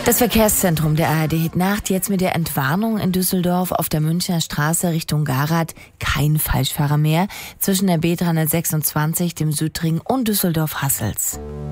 Das Verkehrszentrum der ARD hat Nacht jetzt mit der Entwarnung in Düsseldorf auf der Münchner Straße Richtung Garath kein Falschfahrer mehr zwischen der B326, dem Südring und Düsseldorf-Hassels.